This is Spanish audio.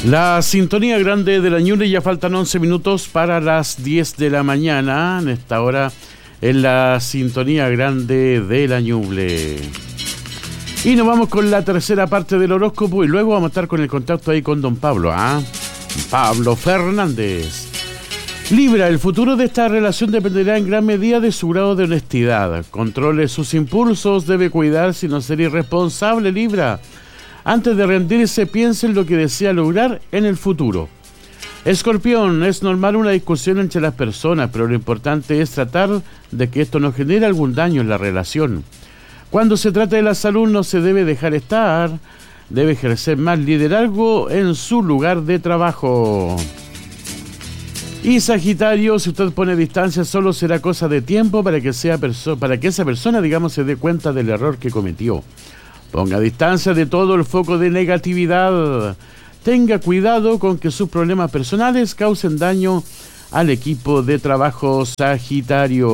La sintonía grande de la Ñuble, ya faltan 11 minutos para las 10 de la mañana. En esta hora, en la sintonía grande de la Ñuble. Y nos vamos con la tercera parte del horóscopo y luego vamos a estar con el contacto ahí con don Pablo, Pablo Fernández. Libra, el futuro de esta relación dependerá en gran medida de su grado de honestidad. Controle sus impulsos, debe cuidarse y no ser irresponsable, Libra. Antes de rendirse, piense en lo que desea lograr en el futuro. Escorpión, es normal una discusión entre las personas, pero lo importante es tratar de que esto no genere algún daño en la relación. Cuando se trata de la salud, no se debe dejar estar, debe ejercer más liderazgo en su lugar de trabajo. Y Sagitario, si usted pone distancia, solo será cosa de tiempo para que esa persona, se dé cuenta del error que cometió. Ponga distancia de todo el foco de negatividad. Tenga cuidado con que sus problemas personales causen daño al equipo de trabajo, Sagitario.